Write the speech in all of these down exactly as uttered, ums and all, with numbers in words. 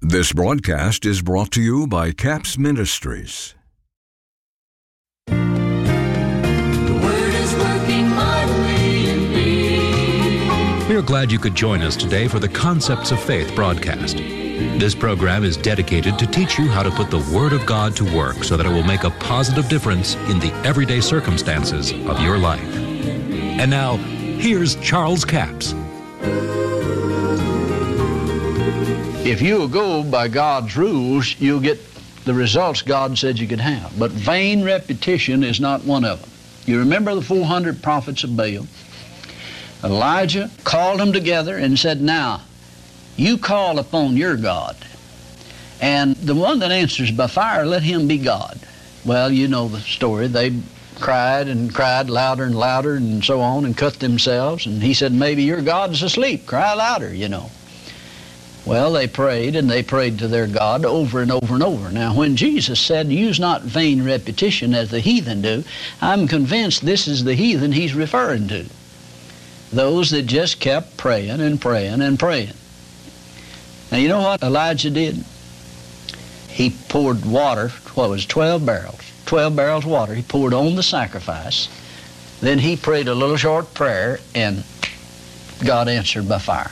This broadcast is brought to you by Capps Ministries. The Word is working mightily in me. We are glad you could join us today for the Concepts of Faith broadcast. This program is dedicated to teach you how to put the Word of God to work so that it will make a positive difference in the everyday circumstances of your life. And now, here's Charles Capps. If you'll go by God's rules, you'll get the results God said you could have. But vain repetition is not one of them. You remember the four hundred prophets of Baal? Elijah called them together and said, now, you call upon your God, and the one that answers by fire, let him be God. Well, you know the story. They cried and cried louder and louder and so on and cut themselves, and he said, maybe your God's asleep. Cry louder, you know. Well, they prayed, and they prayed to their God over and over and over. Now, when Jesus said, use not vain repetition as the heathen do, I'm convinced this is the heathen he's referring to. Those that just kept praying and praying and praying. Now, you know what Elijah did? He poured water, what was twelve barrels, twelve barrels of water. He poured on the sacrifice. Then he prayed a little short prayer, and God answered by fire.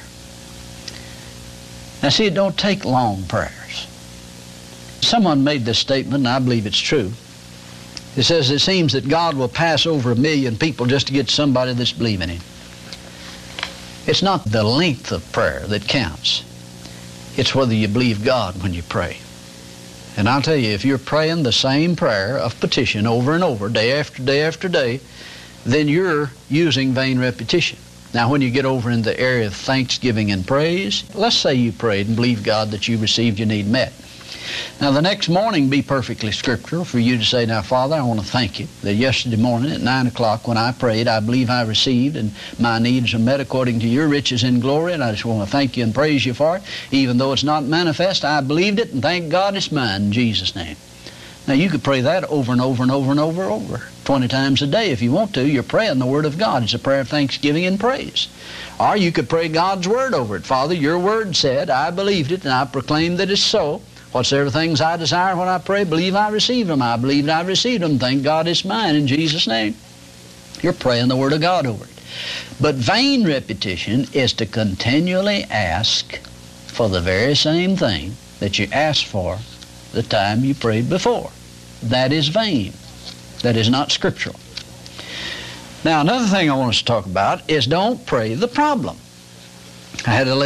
Now, see, it don't take long prayers. Someone made this statement, and I believe it's true. It says it seems that God will pass over a million people just to get somebody that's believing Him. It's not the length of prayer that counts. It's whether you believe God when you pray. And I'll tell you, if you're praying the same prayer of petition over and over, day after day after day, then you're using vain repetition. Now, when you get over in the area of thanksgiving and praise, let's say you prayed and believed God that you received your need met. Now, the next morning be perfectly scriptural for you to say, now, Father, I want to thank you that yesterday morning at nine o'clock when I prayed, I believe I received, and my needs are met according to your riches in glory, and I just want to thank you and praise you for it. Even though it's not manifest, I believed it, and thank God it's mine in Jesus' name. Now, you could pray that over and over and over and over and over, twenty times a day if you want to. You're praying the Word of God. It's a prayer of thanksgiving and praise. Or you could pray God's Word over it. Father, your Word said, I believed it, and I proclaim that it's so. Whatsoever things I desire when I pray, believe I receive them. I believe I received them. Thank God it's mine in Jesus' name. You're praying the Word of God over it. But vain repetition is to continually ask for the very same thing that you asked for the time you prayed before. That is vain. That is not scriptural. Now, another thing I want us to talk about is don't pray the problem. I had a